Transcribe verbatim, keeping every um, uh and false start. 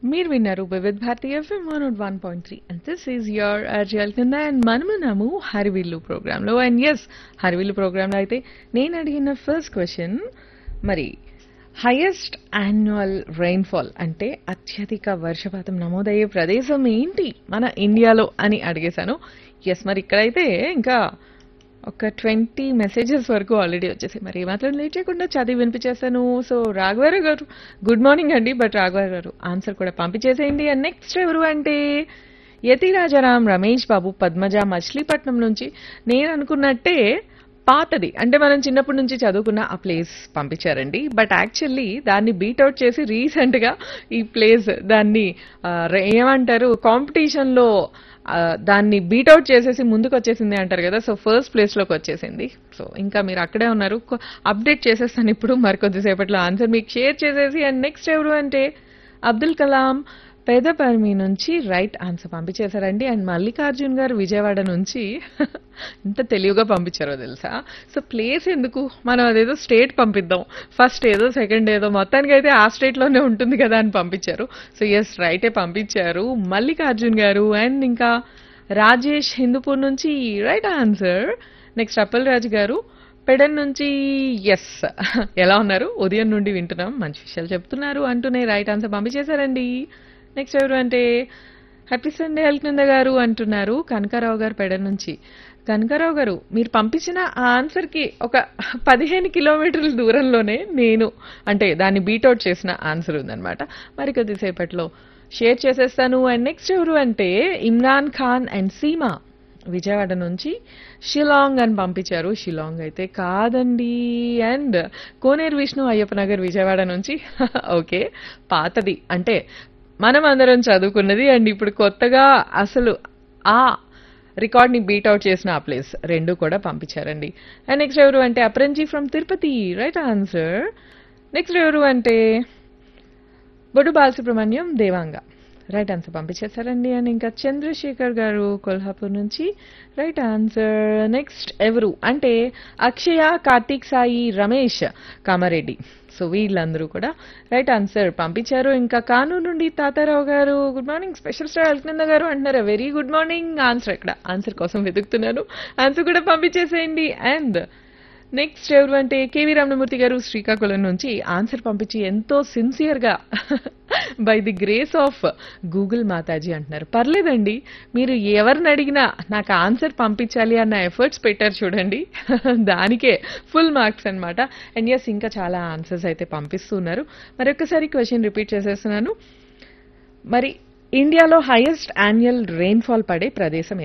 మీరు విన్నారు Vividh Bharati FM one not one point three and this is your అర్జల్ కింద and మనమున్నాము హరివిల్లు ప్రోగ్రాంలో అండ్ ఎస్ హరివిల్లు ప్రోగ్రాంలో అయితే నేను అడిగిన ఫస్ట్ క్వశ్చన్ మరి హైయెస్ట్ యాన్యువల్ రెయిన్ఫాల్ అంటే అత్యధిక వర్షపాతం నమోదయ్యే ప్రదేశం ఏంటి మన ఇండియాలో అని అడిగేశాను. ఎస్ మరి ఇక్కడైతే ఇంకా ఒక ట్వంటీ మెసేజెస్ వరకు ఆల్రెడీ వచ్చేసాయి. మరి మాత్రం లేట్ చేయకుండా చదివి వినిపించేస్తాను. సో రాఘవారావు గారు గుడ్ మార్నింగ్ అండి. బట్ రాఘవారావు గారు ఆన్సర్ కూడా పంపించేసేయండి. అండ్ నెక్స్ట్ ఎవరు అంటే యతిరాజారాం రమేష్ బాబు పద్మజ మచిలీపట్నం నుంచి నేను అనుకున్నట్టే పాతది అంటే మనం చిన్నప్పటి నుంచి చదువుకున్న ఆ ప్లేస్ పంపించారండి. బట్ యాక్చువల్లీ దాన్ని బీట్అవుట్ చేసి రీసెంట్గా ఈ ప్లేస్ దాన్ని ఆ, ఏమంటారు కాంపిటీషన్లో దాన్ని బీట్అవుట్ చేసేసి ముందుకు వచ్చేసింది అంటారు కదా. సో ఫస్ట్ ప్లేస్లోకి వచ్చేసింది. సో ఇంకా మీరు అక్కడే ఉన్నారు. అప్డేట్ చేసేస్తాను ఇప్పుడు మరికొద్దిసేపట్లో ఆన్సర్ మీకు షేర్ చేసేసి. అండ్ నెక్స్ట్ ఎవరు అంటే అబ్దుల్ కలాం పేదపర్మి నుంచి రైట్ ఆన్సర్ పంపించేశారండి. అండ్ మల్లికార్జున్ గారు విజయవాడ నుంచి ఎంత తెలివిగా పంపించారో తెలుసా. సో ప్లేస్ ఎందుకు మనం అదేదో స్టేట్ పంపిద్దాం, ఫస్ట్ ఏదో సెకండ్ ఏదో మొత్తానికి అయితే ఆ స్టేట్లోనే ఉంటుంది కదా అని పంపించారు. సో ఎస్ రైటే పంపించారు మల్లికార్జున్ గారు. అండ్ ఇంకా రాజేష్ హిందూపూర్ నుంచి రైట్ ఆన్సర్. నెక్స్ట్ అప్పల్ రాజు గారు పెడన్ నుంచి ఎస్ ఎలా ఉన్నారు, ఉదయం నుండి వింటున్నాం మంచి విషయాలు చెప్తున్నారు అంటూనే రైట్ ఆన్సర్ పంపించేశారండి. నెక్స్ట్ ఎవరు అంటే హ్యాపీ సండే హెల్కింద గారు అంటున్నారు కనకారావు గారు పెడ నుంచి. కనకారావు గారు మీరు పంపించిన ఆ ఆన్సర్కి ఒక పదిహేను కిలోమీటర్ల దూరంలోనే నేను అంటే దాన్ని బీట్అవుట్ చేసిన ఆన్సర్ ఉందన్నమాట. మరి కొద్దిసేపట్లో షేర్ చేసేస్తాను. అండ్ నెక్స్ట్ ఎవరు అంటే ఇమ్రాన్ ఖాన్ అండ్ సీమా విజయవాడ నుంచి షిలాంగ్ అని పంపించారు. షిలాంగ్ అయితే కాదండి. అండ్ కోనేరు విష్ణు అయ్యప్పనగర్ విజయవాడ నుంచి ఓకే పాతది అంటే మనం అందరం చదువుకున్నది అండ్ ఇప్పుడు కొత్తగా అసలు ఆ రికార్డ్ని బీట్అవుట్ చేసిన ఆ ప్లేస్ రెండు కూడా పంపించారండి. అండ్ నెక్స్ట్ ఎవరు అంటే అప్రంజీ from Tirupati right answer. Next ఎవరు అంటే బొడు Balasubrahmanyam Devanga right answer పంపించేశారండి. And ఇంకా చంద్రశేఖర్ గారు కొల్హాపూర్ నుంచి రైట్ ఆన్సర్. నెక్స్ట్ ఎవరు అంటే అక్షయ కార్తీక్ సాయి రమేష్ కామారెడ్డి. సో వీళ్ళందరూ కూడా రైట్ ఆన్సర్ పంపించారు. ఇంకా కానూరు నుండి తాతారావు గారు good morning special star Alaknanda గారు అంటున్నారు వెరీ గుడ్ మార్నింగ్. ఆన్సర్ ఎక్కడ ఆన్సర్ కోసం వెతుకుతున్నాను. ఆన్సర్ కూడా పంపించేసేయండి. అండ్ నెక్స్ట్ ఎవరు అంటే కేవీ రామమూర్తి గారు శ్రీకాకుళం నుంచి ఆన్సర్ పంపించి ఎంతో సిన్సియర్గా by the grace of Google Mataji అంటున్నారు. పర్లేదండి మీరు ఎవరిని అడిగినా నాకు ఆన్సర్ పంపించాలి అన్న ఎఫర్ట్స్ పెట్టారు చూడండి దానికే ఫుల్ మార్క్స్ అనమాట. అండ్ ఎస్ ఇంకా చాలా ఆన్సర్స్ అయితే పంపిస్తున్నారు. మరి ఒక్కసారి క్వశ్చన్ రిపీట్ చేసేస్తున్నాను. మరి ఇండియాలో హైయెస్ట్ యాన్యువల్ రెయిన్ఫాల్ పడే ప్రదేశం